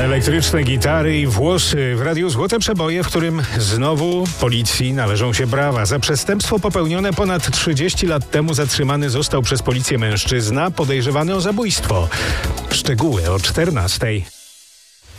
Elektryczne gitary i włosy. W radiu Złote Przeboje, w którym znowu policji należą się brawa. Za przestępstwo popełnione ponad 30 lat temu zatrzymany został przez policję mężczyzna podejrzewany o zabójstwo. Szczegóły o 14:00.